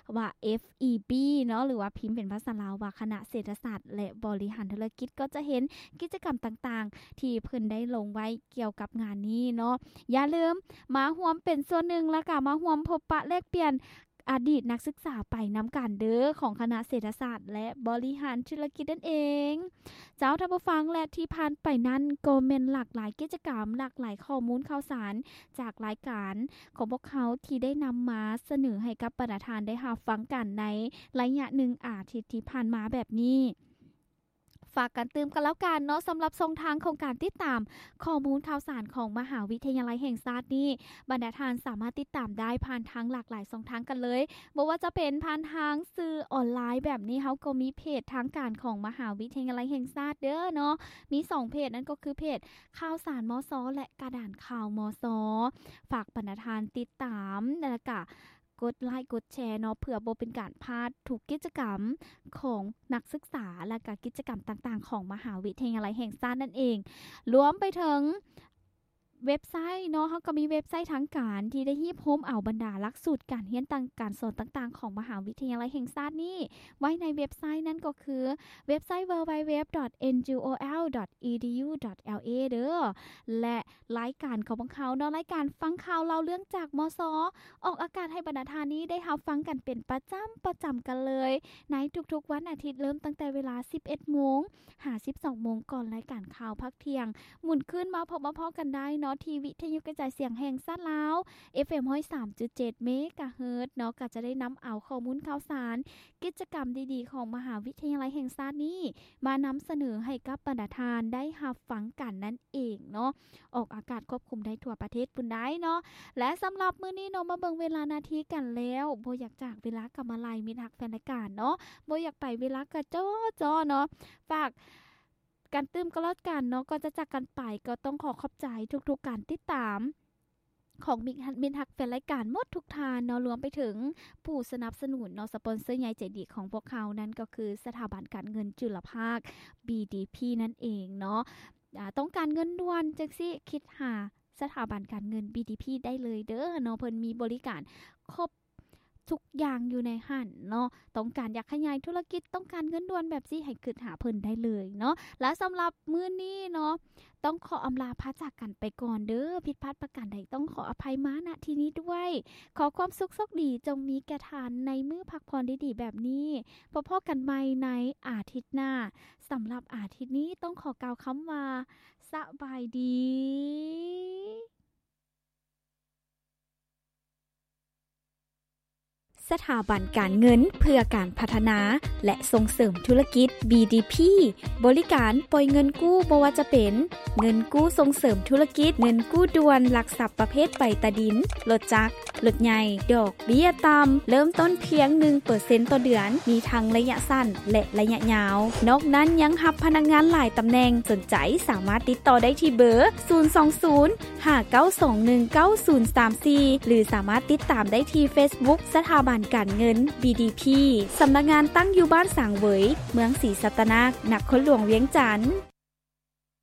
ว่า FEB เนาะหรือว่าพิมพ์เป็นภาษาลาวว่าคณะเศรษฐศาสตร์และบริหารธุรกิจก็จะเห็นกิจกรรมต่างๆที่เพิ่นได้ลงไว้เกี่ยวกับงานนี้เนาะอย่าลืมมาร่วมเป็นส่วนหนึ่งแล้วก็มาร่วมพบปะแลกเปลี่ยนอดีตนักศึกษาไปนำกันเด้อของคณะเศรษฐศาสตร์และบริหารธุรกิจนั่นเองเจ้าท่านผู้ฟังและที่ผ่านไปนั้นก็แม่นหลากหลายกิจกรรมหลากหลายข้อมูลข่าวสารจากรายการของพวกเขาที่ได้นำมาเสนอให้กับประธานได้รับฟังกันในระยะหนึ่งอาทิตย์ที่ผ่านมาแบบนี้ฝากกันเติมกันแล้วกันเนาะสำหรับช่องทางของการติดตามข้อมูลข่าวสารของมหาวิทยาลัยแห่งชาตินี้บรรดาท่านสามารถติดตามได้ผ่านทางหลากหลายช่องทางกันเลยบ่ว่าจะเป็นผ่านทางสื่อออนไลน์แบบนี้เฮาก็มีเพจทางการของมหาวิทยาลัยแห่งชาติเด้อเนาะมี2เพจนั่นก็คือเพจข่าวสารมส.และกระดานข่าวมส.ฝากบรรดาท่านติดตามแล้วก็กดไลค์กดแชร์เนาะเพื่อบ่เป็นการพลาดทุกกิจกรรมของนักศึกษาและก็กิจกรรมต่างๆของมหาวิทยาลัยแห่งชาตินั่นเองรวมไปถึงเว็บไซต์เนาะเฮาก็มีเว็บไซต์ทางการที่ได้ฮีบโฮมเอาบรรดาหลักสูตรการเรียนการสอนต่างๆของมหาวิทยาลัยแห่งชาตินี้ไว้ในเว็บไซต์นั่นก็คือเว็บไซต์ www.ngol.edu.la เด้อและรายการของพวกเขาเนาะรายการฟังข่าวเล่าเรื่องจากมส.ออกอากาศให้บรรดาท่านนี้ได้รับฟังกันเป็นประจำกันเลยในทุกๆวันอาทิตย์เริ่มตั้งแต่เวลา 11:00 น. หา 12:00 น. ก่อนรายการข่าวพักเที่ยงหมุนขึ้นมาพบมาพอกันได้เนาะที่วิทยุกระจายเสียงแห่งชาติลาว FM 103.7 เมกะเฮิรตซ์เนาะก็จะได้นำเอาข้อมูลข่าวสารกิจกรรมดีๆของมหาวิทยาลัยแห่งชาตินี้มานำเสนอให้กับบรรดาท่านได้รับฟังกันนั่นเองเนาะออกอากาศควบคุมได้ทั่วประเทศปุ่นได้เนาะและสำหรับมื้อนี้เนาะมาเบิ่งเวลานาทีกันแล้วบ่อยากจากเวลากับมาลัยมิตรฮักแฟนรายการเนาะบ่อยากไปเวลากระจ้อเนาะฝากการตื้มก็แล้วกันเนาะก็จะจากกันไปก็ต้องขอบใจทุกๆการติดตามของมิตรฮักแฟนรายการหมดทุกทานเนาะรวมไปถึงผู้สนับสนุนเนาะสปอนเซอร์ใหญ่ใจดีของพวกเขานั้นก็คือสถาบันการเงินจุลภาค BDP นั่นเองเนาะต้องการเงินด่วนจังซี่คิดหาสถาบันการเงิน BDP ได้เลยเด้อเนาะเพิ่นมีบริการครบทุกอย่างอยู่ในหันเนาะต้องการอยากขยายธุรกิจต้องการเงินด่วนแบบซี่ให้คิดหาเพิ่นได้เลยเนาะและสำหรับมื้อนี้เนาะต้องขออำลาพาจากกันไปก่อนเด้อผิดพลาดประการใดต้องขออภัยมาณที่นี้ด้วยขอความสุขโชคดีจงมีแก่ท่านในมื้อพักผ่อนดีๆแบบนี้พบกันใหม่ในอาทิตย์หน้าสำหรับอาทิตย์นี้ต้องขอกล่าวคำว่าสบายดีสถาบันการเงินเพื่อการพัฒนาและส่งเสริมธุรกิจ BDP บริการปล่อยเงินกู้บ่ว่าจะเป็นเงินกู้ส่งเสริมธุรกิจเงินกู้ด่วนหลักทรัพย์ประเภทใบตะดินรถจักรรถใหญ่ดอกเบี้ยต่ำเริ่มต้นเพียง 1% ต่อเดือนมีทั้งระยะสั้นและระยะยาวนอกนั้นยังรับพนักงานหลายตำแหน่งสนใจสามารถติดต่อได้ที่เบอร์ 020-5921-9034 หรือสามารถติดตามได้ที่ Facebook สถาบันการเงิน BDP สำนักงานตั้งอยู่บ้านสางเหวยเมืองศรีสัตนานครหลวงเวียงจันทน์